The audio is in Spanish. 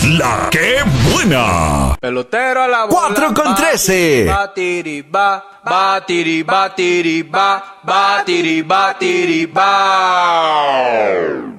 La que buena. Pelotero a la bola. 4 con 13. Batiri, ba, batiri, batiri, ba, batiri, batiri, ba.